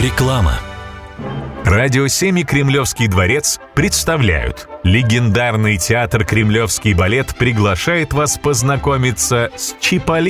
Реклама. Радио 7 и Кремлевский дворец представляют. Легендарный театр «Кремлевский балет» приглашает вас познакомиться с Чиполлино.